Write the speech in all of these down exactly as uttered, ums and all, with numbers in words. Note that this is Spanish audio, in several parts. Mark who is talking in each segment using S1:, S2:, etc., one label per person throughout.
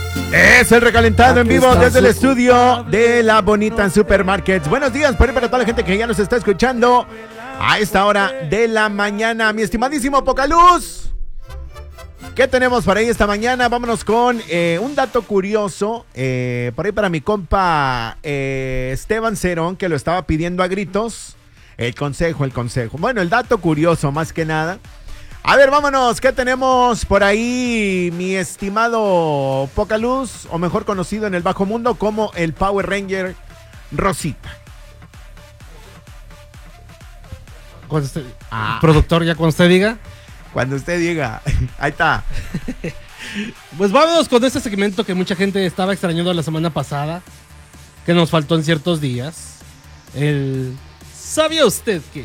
S1: Es el recalentado en vivo desde el estudio de La Bonita Supermarkets. Buenos días para, para toda la gente que ya nos está escuchando a esta hora de la mañana. Mi estimadísimo Pocaluz, ¿qué tenemos para ahí esta mañana? Vámonos con eh, un dato curioso eh, por ahí para mi compa eh, Esteban Cerón, que lo estaba pidiendo a gritos. El consejo, el consejo. Bueno, el dato curioso más que nada. A ver, vámonos, ¿qué tenemos por ahí, mi estimado Pocaluz, o mejor conocido en el bajo mundo como el Power Ranger Rosita?
S2: Cuando usted, ah. Productor, ya cuando usted diga.
S1: Cuando usted diga, ahí está.
S2: Pues vámonos con este segmento que mucha gente estaba extrañando la semana pasada, que nos faltó en ciertos días. El ¿sabía usted que?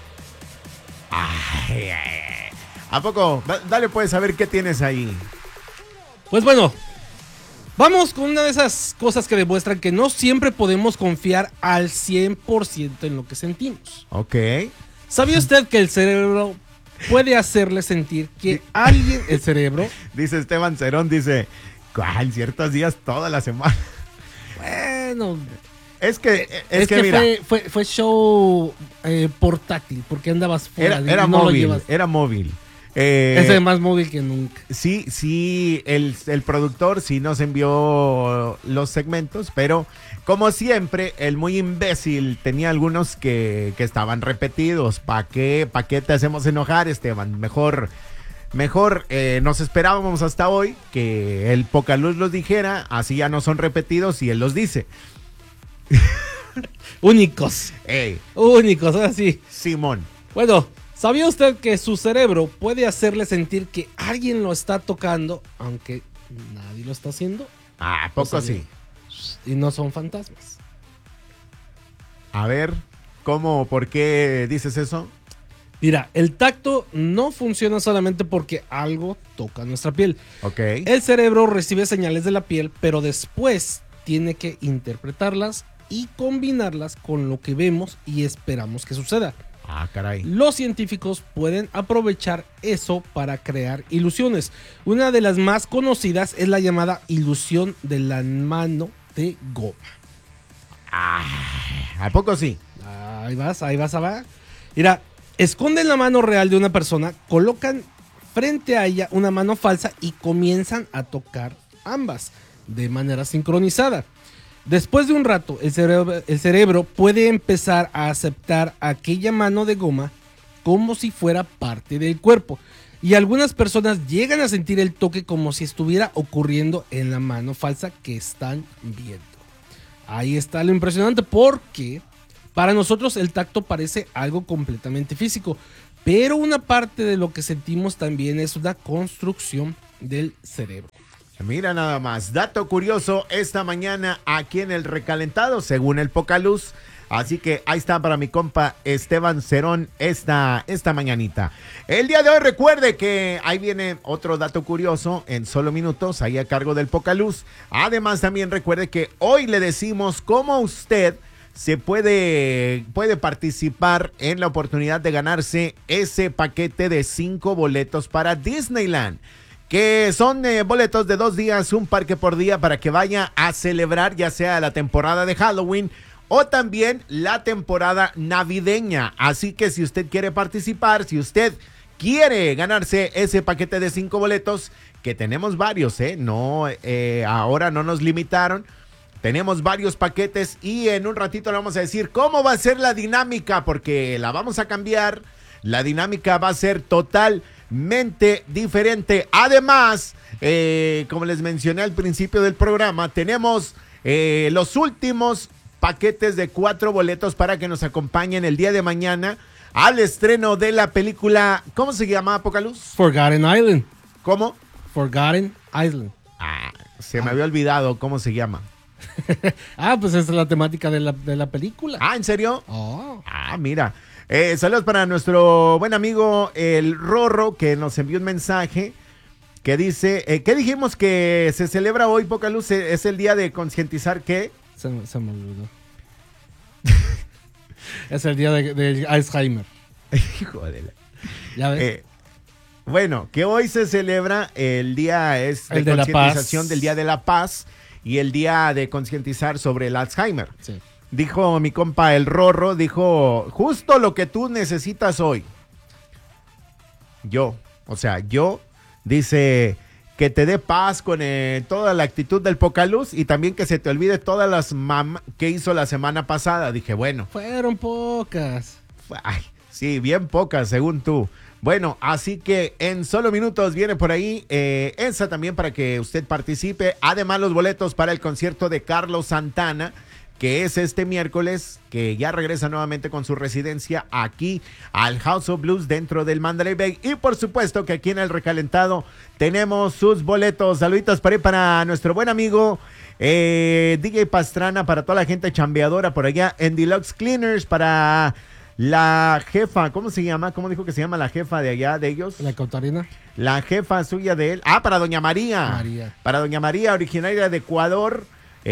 S1: Ay, ay. ¿A poco? Dale, puedes saber qué tienes ahí.
S2: Pues bueno, vamos con una de esas cosas que demuestran que no siempre podemos confiar al cien por ciento en lo que sentimos.
S1: Ok.
S2: ¿Sabía usted que el cerebro puede hacerle sentir que alguien, el cerebro...
S1: Dice Esteban Cerón, dice, en ciertos días toda la semana.
S2: Bueno...
S1: Es que, es,
S2: es
S1: que,
S2: que
S1: mira,
S2: fue, fue, fue show eh, portátil, porque andabas fuera.
S1: Era, era
S2: no
S1: móvil, era móvil.
S2: Eh, es más móvil que nunca.
S1: Sí, sí, el, el productor sí nos envió los segmentos, pero como siempre, el muy imbécil tenía algunos que, que estaban repetidos. ¿Para qué, pa qué te hacemos enojar, Esteban? Mejor, mejor eh, nos esperábamos hasta hoy que el Pocaluz los dijera, así ya no son repetidos y él los dice.
S2: Únicos.
S1: Ey.
S2: Únicos, así.
S1: Simón.
S2: Bueno, ¿sabía usted que su cerebro puede hacerle sentir que alguien lo está tocando, aunque nadie lo está haciendo?
S1: Ah, poco o sea, sí.
S2: Y no son fantasmas.
S1: A ver, ¿cómo, por qué dices eso?
S2: Mira, el tacto no funciona solamente porque algo toca nuestra piel.
S1: Ok.
S2: El cerebro recibe señales de la piel, pero después tiene que interpretarlas y combinarlas con lo que vemos y esperamos que suceda.
S1: Ah, caray.
S2: Los científicos pueden aprovechar eso para crear ilusiones. Una de las más conocidas es la llamada ilusión de la mano de goma.
S1: Ah, ¿a poco sí?
S2: Ahí vas, ahí vas a ver. Mira, esconden la mano real de una persona, colocan frente a ella una mano falsa y comienzan a tocar ambas de manera sincronizada. Después de un rato, el cerebro, el cerebro puede empezar a aceptar aquella mano de goma como si fuera parte del cuerpo. Y algunas personas llegan a sentir el toque como si estuviera ocurriendo en la mano falsa que están viendo. Ahí está lo impresionante, porque para nosotros el tacto parece algo completamente físico, pero una parte de lo que sentimos también es una construcción del cerebro.
S1: Mira nada más, dato curioso esta mañana aquí en el recalentado, según el Pocaluz. Así que ahí está para mi compa Esteban Cerón esta, esta mañanita. El día de hoy recuerde que ahí viene otro dato curioso en solo minutos, ahí a cargo del Pocaluz. Además también recuerde que hoy le decimos cómo usted se puede, puede participar en la oportunidad de ganarse ese paquete de cinco boletos para Disneyland, que son eh, boletos de dos días, un parque por día para que vaya a celebrar ya sea la temporada de Halloween o también la temporada navideña. Así que si usted quiere participar, si usted quiere ganarse ese paquete de cinco boletos, que tenemos varios, ¿eh? No, eh, ahora no nos limitaron. Tenemos varios paquetes y en un ratito le vamos a decir cómo va a ser la dinámica, porque la vamos a cambiar. La dinámica va a ser totalmente diferente. Además, eh, como les mencioné al principio del programa, tenemos eh, los últimos paquetes de cuatro boletos para que nos acompañen el día de mañana al estreno de la película. ¿Cómo se llama, Pocaluz?
S2: Forgotten Island.
S1: ¿Cómo?
S2: Forgotten Island.
S1: Ah, se me había olvidado cómo se llama.
S2: Ah, pues esa es la temática de la, de la película.
S1: Ah, ¿en serio?
S2: Oh.
S1: Ah, mira. Eh, saludos para nuestro buen amigo el Rorro, que nos envió un mensaje que dice, eh, ¿qué dijimos que se celebra hoy, Pocaluz? ¿Es el día de concientizar qué?
S2: Se, se me olvidó. Es el día de, de Alzheimer.
S1: Hijo de la...
S2: ¿Ya ves?
S1: Eh, Bueno, que hoy se celebra el día es de,
S2: El de la
S1: concientización
S2: paz.
S1: del Día de la Paz y el día de concientizar sobre el Alzheimer.
S2: Sí.
S1: Dijo mi compa el Rorro, dijo, justo lo que tú necesitas hoy. Yo, o sea, yo, dice, que te dé paz con eh, toda la actitud del Pocaluz y también que se te olvide todas las mam que hizo la semana pasada. Dije, bueno.
S2: Fueron pocas.
S1: Ay, sí, bien pocas, según tú. Bueno, así que en solo minutos viene por ahí eh, esa también para que usted participe. Además, los boletos para el concierto de Carlos Santana, que es este miércoles, que ya regresa nuevamente con su residencia aquí al House of Blues dentro del Mandalay Bay. Y por supuesto que aquí en el recalentado tenemos sus boletos. Saluditos para, para nuestro buen amigo eh, D J Pastrana, para toda la gente chambeadora por allá en Deluxe Cleaners, para la jefa, ¿cómo se llama? ¿Cómo dijo que se llama la jefa de allá de ellos?
S2: La Cautarina.
S1: La jefa suya de él. Ah, para Doña María.
S2: María.
S1: Para Doña María, originaria de Ecuador.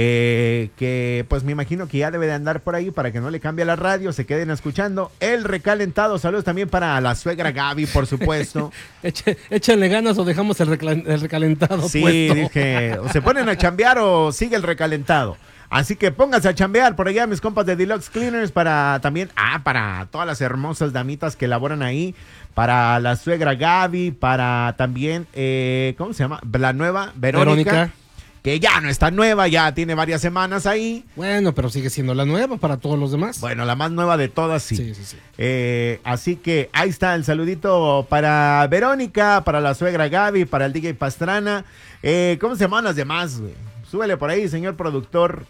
S1: Eh, que pues me imagino que ya debe de andar por ahí para que no le cambie la radio, se queden escuchando el recalentado. Saludos también para la suegra Gaby, por supuesto.
S2: Eche, échenle ganas o dejamos el, recla- el recalentado
S1: Sí,
S2: puesto.
S1: dije, o se ponen a chambear o sigue el recalentado. Así que pónganse a chambear por allá, mis compas de Deluxe Cleaners, para también, ah, para todas las hermosas damitas que laboran ahí, para la suegra Gaby, para también, eh, ¿cómo se llama? La nueva Verónica.
S2: Verónica.
S1: Que ya no está nueva, ya tiene varias semanas ahí.
S2: Bueno, pero sigue siendo la nueva para todos los demás.
S1: Bueno, la más nueva de todas, sí.
S2: Sí, sí, sí.
S1: Eh, así que ahí está el saludito para Verónica, para la suegra Gaby, para el D J Pastrana. Eh, ¿Cómo se llaman las demás, güey? Súbele por ahí, señor productor.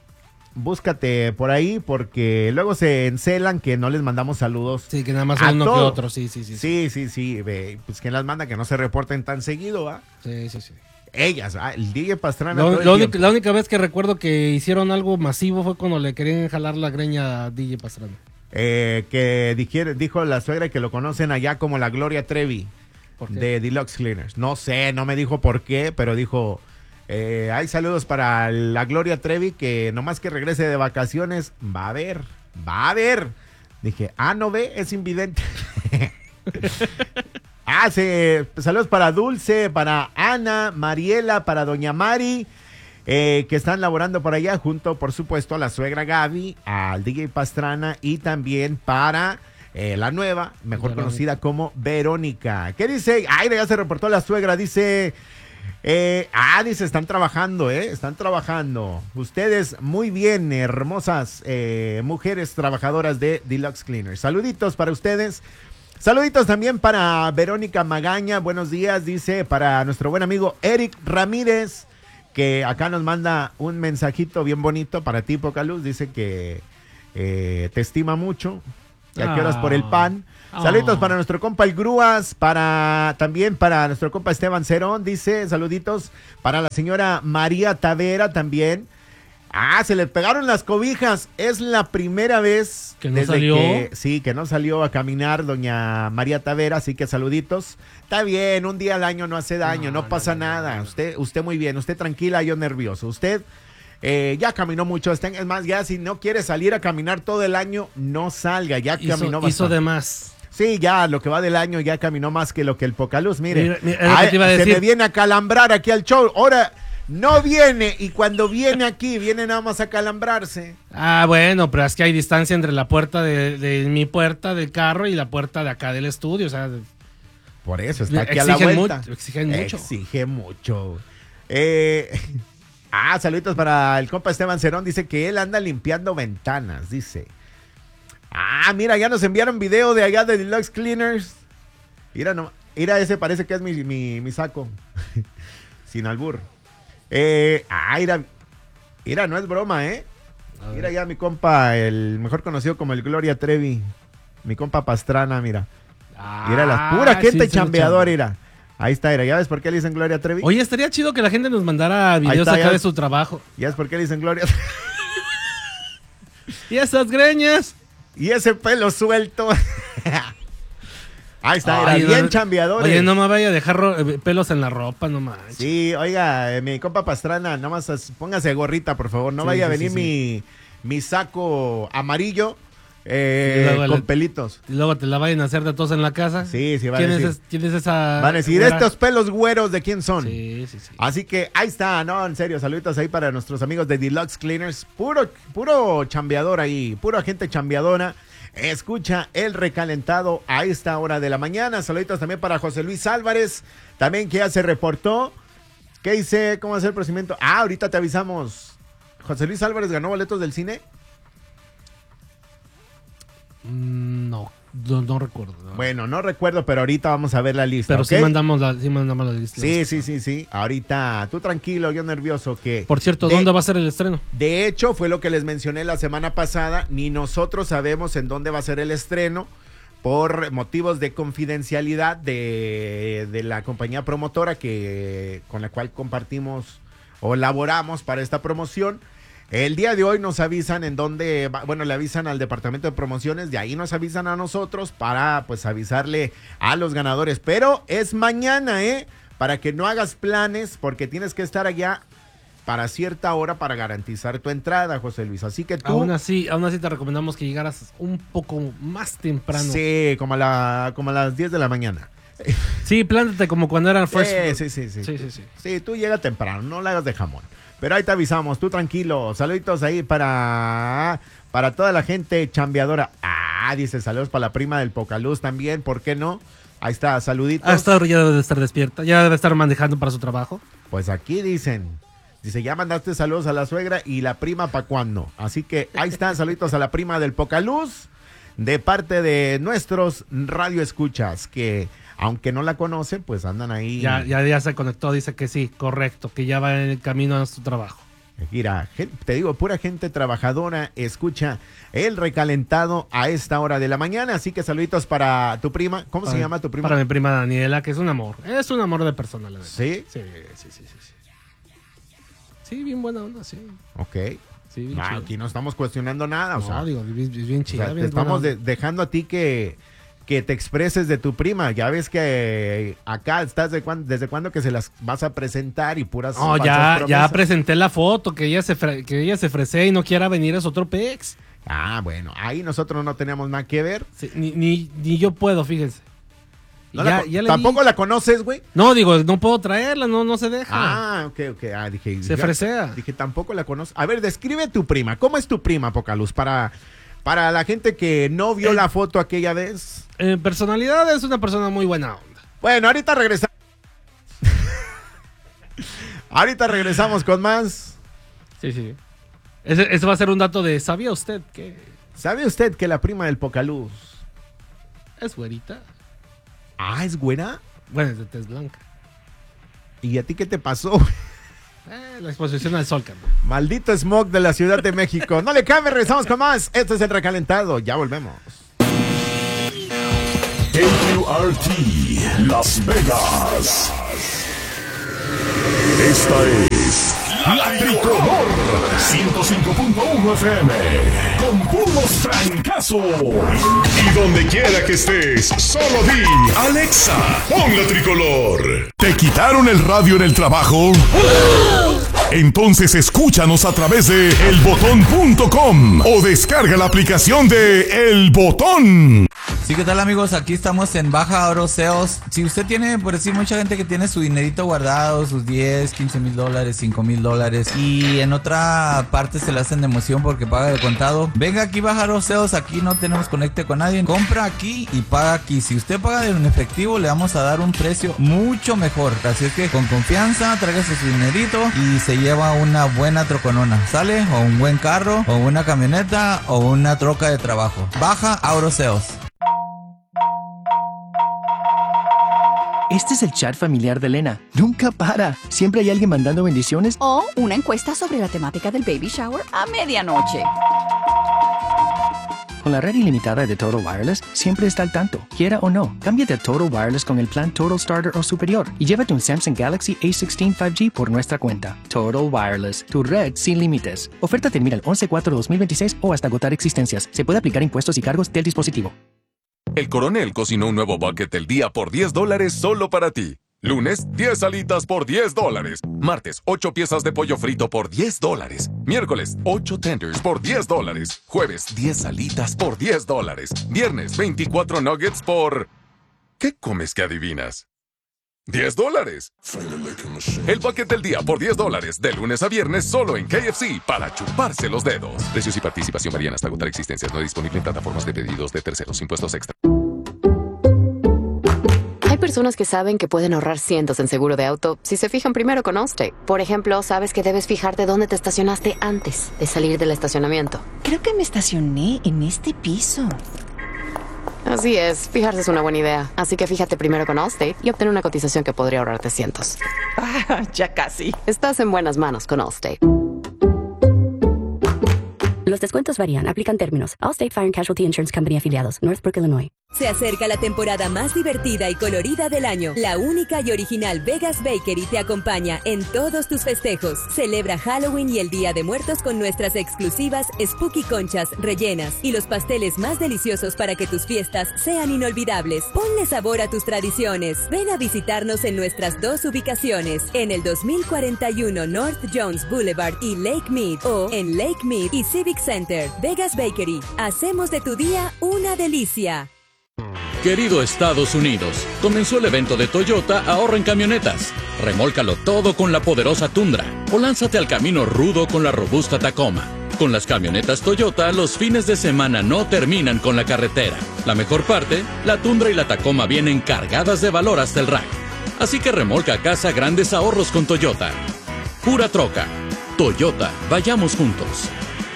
S1: Búscate por ahí, porque luego se encelan que no les mandamos saludos.
S2: Sí, que nada más
S1: a
S2: uno que
S1: todo.
S2: otro, sí, sí, sí.
S1: Sí, sí, sí. Ve, pues ¿quién las manda que no se reporten tan seguido, va?
S2: Sí, sí, sí.
S1: Ellas, ah, el D J Pastrana.
S2: Lo-
S1: todo el
S2: lo
S1: tiempo.
S2: único- la única vez que recuerdo que hicieron algo masivo fue cuando le querían jalar la greña a D J Pastrana.
S1: Eh, que dijiere- dijo la suegra que lo conocen allá como la Gloria Trevi
S2: ¿Por qué?
S1: de Deluxe Cleaners. No sé, no me dijo por qué, pero dijo, eh, hay saludos para la Gloria Trevi, que nomás que regrese de vacaciones, va a ver, va a ver. Dije, ah, no ve, es invidente. Ah, sí, saludos para Dulce, para Ana, Mariela, para Doña Mari, eh, que están laborando por allá, junto, por supuesto, a la suegra Gaby, al D J Pastrana y también para eh, la nueva, mejor
S2: Verónica.
S1: conocida como Verónica. ¿Qué dice? Ay, ya se reportó la suegra, dice... Eh, ah, dice, están trabajando, ¿eh? Están trabajando. Ustedes muy bien, hermosas eh, mujeres trabajadoras de Deluxe Cleaners. Saluditos para ustedes. Saluditos también para Verónica Magaña, buenos días, dice, para nuestro buen amigo Eric Ramírez, que acá nos manda un mensajito bien bonito para ti, Pocaluz, dice que eh, te estima mucho, que a qué horas por el pan.
S2: Ah.
S1: Saluditos para nuestro compa el Grúas, para también para nuestro compa Esteban Cerón, dice, saluditos para la señora María Tavera también. Ah, se le pegaron las cobijas. Es la primera vez
S2: ¿Que no
S1: desde
S2: salió?
S1: que sí, que no salió a caminar doña María Tavera, así que saluditos. Está bien, un día al año no hace daño, no,
S2: No,
S1: pasa
S2: no, no,
S1: nada.
S2: no, no.
S1: Usted, usted muy bien, usted tranquila, yo nervioso. Usted eh, ya caminó mucho, está- es más, ya si no quiere salir a caminar todo el año, no salga, ya
S2: Hizo,
S1: caminó
S2: hizo
S1: bastante.
S2: de más.
S1: Sí, ya lo que va del año ya caminó más que lo que el Pocaluz. Mire,
S2: Mira, mira, es lo que
S1: ay,
S2: te iba a
S1: se
S2: decir.
S1: me viene a calambrar aquí al show. Ahora no viene y cuando viene aquí, viene nada más a calambrarse.
S2: Ah, bueno, pero es que hay distancia entre la puerta de, de mi puerta del carro y la puerta de acá del estudio, o sea,
S1: Por eso está aquí a
S2: exigen
S1: la vuelta.
S2: mucho, exigen mucho.
S1: Exige mucho. Eh, ah, saluditos para el compa Esteban Cerón. Dice que él anda limpiando ventanas, dice. Ah, mira, ya nos enviaron video de allá de Deluxe Cleaners. Mira, no, mira, ese parece que es mi, mi, mi saco. Sin albur. Eh, ah, mira, mira, no es broma, ¿eh?
S2: A
S1: Mira
S2: ver.
S1: ya mi compa, el mejor conocido como el Gloria Trevi. Mi compa Pastrana, mira. Mira, la pura
S2: Ah,
S1: gente
S2: sí, sí,
S1: chambeadora,
S2: chamba.
S1: mira. Ahí está, mira. ¿Ya ves por qué le dicen Gloria Trevi?
S2: Oye, estaría chido que la gente nos mandara videos
S1: está,
S2: acá
S1: ya.
S2: de su trabajo.
S1: ¿Ya ves por qué le dicen Gloria?
S2: Y esas greñas.
S1: Y ese pelo suelto. Ahí está,
S2: Ay,
S1: era bien
S2: no-
S1: chambeador.
S2: Oye, no me vaya a dejar ro- eh, pelos en la ropa, no manches.
S1: Sí, oiga, eh, mi compa Pastrana, nada más as- póngase gorrita, por favor. No
S2: Sí,
S1: vaya a
S2: sí,
S1: venir
S2: sí,
S1: mi, mi saco amarillo. eh,
S2: Y luego
S1: con
S2: le-
S1: pelitos.
S2: Y luego te la vayan a hacer de tos en la casa.
S1: Sí, sí, van a
S2: ¿Quién,
S1: decir.
S2: es, es- ¿Quién es esa?
S1: Van a decir,
S2: güera?
S1: estos pelos güeros, ¿de quién son?
S2: Sí, sí, sí.
S1: Así que ahí está, no, en serio, saluditos ahí para nuestros amigos de Deluxe Cleaners. Puro, puro chambeador ahí, puro agente chambeadora. Escucha el recalentado a esta hora de la mañana. Saluditos también para José Luis Álvarez, también que ya se reportó. ¿Qué dice? ¿Cómo va a ser el procedimiento? Ah, ahorita te avisamos. José Luis Álvarez ganó boletos del cine.
S2: Mm, No, no, no recuerdo. no.
S1: Bueno, no recuerdo, pero ahorita vamos a ver la lista.
S2: Pero
S1: ¿ok?
S2: sí mandamos la, sí mandamos la lista.
S1: Sí, sí, sí, sí. Ahorita, tú tranquilo, yo nervioso que...
S2: Por cierto,
S1: de-
S2: ¿dónde va a ser el estreno?
S1: De hecho, fue lo que les mencioné la semana pasada. Ni nosotros sabemos en dónde va a ser el estreno por motivos de confidencialidad de, de la compañía promotora que, con la cual compartimos o laboramos para esta promoción. El día de hoy nos avisan en dónde, va- bueno, le avisan al departamento de promociones, de ahí nos avisan a nosotros para pues avisarle a los ganadores. Pero es mañana, ¿eh? Para que no hagas planes porque tienes que estar allá para cierta hora para garantizar tu entrada, José Luis. Así que tú...
S2: Aún así, aún así te recomendamos que llegaras un poco más temprano.
S1: Sí, como a, la, como a las diez de la mañana.
S2: Sí, plántate como cuando eran first.
S1: Sí, sí, sí, sí.
S2: Sí, sí, sí.
S1: Sí, tú llega temprano, no la hagas de jamón. Pero ahí te avisamos, tú tranquilo. Saluditos ahí para, para toda la gente chambeadora. Ah, dice saludos para la prima del Pocaluz también, ¿por qué no? Ahí está, saluditos.
S2: Hasta ahora ya debe de estar despierta, ya debe estar manejando para su trabajo.
S1: Pues aquí dicen, dice, ya mandaste saludos a la suegra y la prima para cuándo. Así que ahí están, saluditos a la prima del Pocaluz, de parte de nuestros radioescuchas, que aunque no la conocen, pues andan ahí.
S2: Ya, ya, ya se conectó, dice que sí, correcto, que ya va en el camino a su trabajo.
S1: Mira, gen- te digo, pura gente trabajadora escucha el recalentado a esta hora de la mañana, así que saluditos para tu prima. ¿Cómo se
S2: Para-
S1: llama tu prima?
S2: Para mi prima Daniela, que es un amor. Es un amor de persona, la verdad.
S1: ¿Sí?
S2: Sí, sí, sí, sí. Sí, sí bien buena onda, sí.
S1: Ok.
S2: Sí, bien
S1: Ah,
S2: chida.
S1: aquí no estamos cuestionando nada, o
S2: No,
S1: sea,
S2: digo, bien, bien
S1: o
S2: chida.
S1: sea, te
S2: bien
S1: estamos
S2: buena
S1: de- dejando a ti que, que te expreses de tu prima. Ya ves que eh, acá estás de cuan- desde cuándo que se las vas a presentar y puras
S2: No,
S1: falsas
S2: ya, ya
S1: promesas.
S2: presenté la foto, que ella se fre- que ella se fresee y no quiera venir es otro pex.
S1: Ah, bueno, ahí nosotros no tenemos nada que ver.
S2: Sí, ni, ni, ni yo puedo, fíjense.
S1: No
S2: Ya-
S1: la co-
S2: ya le
S1: ¿Tampoco
S2: di-
S1: la conoces, güey?
S2: No, digo, no puedo traerla, no, no se deja.
S1: Ah, ok, ok. Ah, dije,
S2: Se
S1: dije,
S2: fresea.
S1: Dije, tampoco la conozco. A ver, describe tu prima. ¿Cómo es tu prima, Pocaluz? Para, para la gente que no vio
S2: Eh.
S1: la foto aquella vez.
S2: En personalidad es una persona muy buena onda.
S1: Bueno, ahorita regresamos. ahorita regresamos con más.
S2: Sí, sí. Ese, ese va a ser un dato de, ¿sabía usted que
S1: ¿Sabe usted que la prima del Pocaluz...
S2: es güerita?
S1: Ah, ¿es güera?
S2: Bueno, es de tez blanca.
S1: ¿Y a ti qué te pasó?
S2: Eh, la exposición al sol, carnal.
S1: Maldito smog de la Ciudad de México. No le cambie, regresamos con más. Esto es El Recalentado. Ya volvemos.
S3: K Q R T Las Vegas. Esta es La Tricolor ciento cinco punto uno F M con puros trancazos. Y donde quiera que estés, solo di Alexa, pon La Tricolor. ¿Te quitaron el radio en el trabajo? Entonces escúchanos a través de el botón punto com o descarga la aplicación de El Botón.
S4: Sí, ¿qué tal, amigos? Aquí estamos en Baja Oro Sales. Si usted tiene, por decir, mucha gente que tiene su dinerito guardado, sus diez, quince mil dólares, cinco mil dólares, y en otra parte se le hacen de emoción porque paga de contado, venga aquí Baja Oro Sales. Aquí no tenemos conecte con nadie. Compra aquí y paga aquí. Si usted paga en efectivo, le vamos a dar un precio mucho mejor. Así es que con confianza, tráigase su dinerito y se lleva una buena troconona. ¿Sale? O un buen carro, o una camioneta, o una troca de trabajo. Baja Oro Sales.
S5: Este es el chat familiar de Elena. Nunca para. Siempre hay alguien mandando bendiciones.
S6: O una encuesta sobre la temática del baby shower a medianoche.
S5: Con la red ilimitada de Total Wireless, siempre está al tanto. Quiera o no, cámbiate a Total Wireless con el plan Total Starter o superior y llévate un Samsung Galaxy A dieciséis cinco G por nuestra cuenta. Total Wireless, tu red sin límites. Oferta termina el once cuatro dos mil veintiséis o hasta agotar existencias. Se puede aplicar impuestos y cargos del dispositivo.
S7: El Coronel cocinó un nuevo bucket del día por diez dólares solo para ti. Lunes, diez alitas por diez dólares. Martes, ocho piezas de pollo frito por diez dólares. Miércoles, ocho tenders por diez dólares. Jueves, diez alitas por diez dólares. Viernes, veinticuatro nuggets por... ¿Qué comes que adivinas? diez dólares. El paquete del día por diez dólares. De lunes a viernes solo en K F C para chuparse los dedos. Precios y participación varían hasta agotar existencias. No disponible en plataformas de pedidos de terceros. Impuestos extra.
S8: Hay personas que saben que pueden ahorrar cientos en seguro de auto si se fijan primero con Allstate. Por ejemplo, sabes que debes fijarte dónde te estacionaste antes de salir del estacionamiento.
S6: Creo que me estacioné en este piso.
S8: Así es, fijarse es una buena idea. Así que fíjate primero con Allstate y obtén una cotización que podría ahorrarte cientos.
S6: Ah, ya casi.
S8: Estás en buenas manos con Allstate.
S9: Los descuentos varían. Aplican términos. Allstate Fire and Casualty Insurance Company afiliados. Northbrook, Illinois.
S10: Se acerca la temporada más divertida y colorida del año. La única y original Vegas Bakery te acompaña en todos tus festejos. Celebra Halloween y el Día de Muertos con nuestras exclusivas Spooky Conchas rellenas y los pasteles más deliciosos para que tus fiestas sean inolvidables. Ponle sabor a tus tradiciones. Ven a visitarnos en nuestras dos ubicaciones, en el dos mil cuarenta y uno North Jones Boulevard y Lake Mead, o en Lake Mead y Civic Center. Vegas Bakery. Hacemos de tu día una delicia.
S11: Querido Estados Unidos, comenzó el evento de Toyota Ahorra en Camionetas. Remólcalo todo con la poderosa Tundra o lánzate al camino rudo con la robusta Tacoma. Con las camionetas Toyota, los fines de semana no terminan con la carretera. La mejor parte, la Tundra y la Tacoma vienen cargadas de valor hasta el rack. Así que remolca a casa grandes ahorros con Toyota. Pura troca. Toyota, vayamos juntos.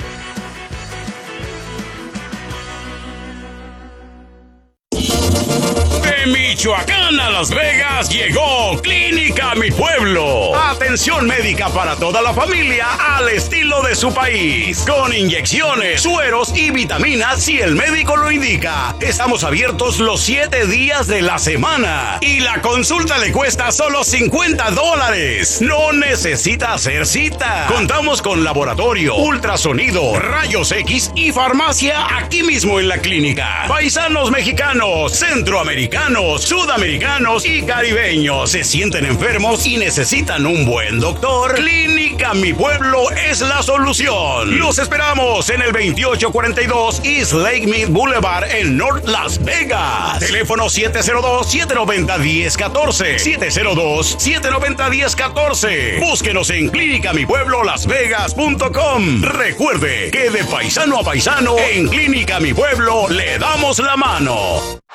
S12: Michoacán a Las Vegas llegó Clínica Mi Pueblo. Atención médica para toda la familia al estilo de su país. Con inyecciones, sueros y vitaminas si el médico lo indica. Estamos abiertos los siete días de la semana. Y la consulta le cuesta solo cincuenta dólares. No necesita hacer cita. Contamos con laboratorio, ultrasonido, rayos X y farmacia aquí mismo en la clínica. Paisanos mexicanos, centroamericanos, sudamericanos y caribeños se sienten enfermos y necesitan un buen doctor. Clínica Mi Pueblo es la solución. Los esperamos en el veintiocho cuarenta y dos East Lake Mead Boulevard en North Las Vegas. Teléfono siete cero dos, siete nueve cero, uno cero uno cuatro. siete cero dos, siete nueve cero, uno cero uno cuatro. Búsquenos en clínica mi pueblo las vegas punto com. Recuerde que de paisano a paisano en Clínica Mi Pueblo le damos la mano.